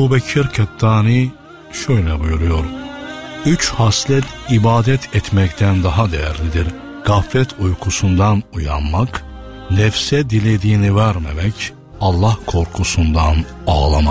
Ebu Bekir Kettani şöyle buyuruyor: 3 haslet ibadet etmekten daha değerlidir. Gaflet uykusundan uyanmak, nefse dilediğini vermemek, Allah korkusundan ağlamak.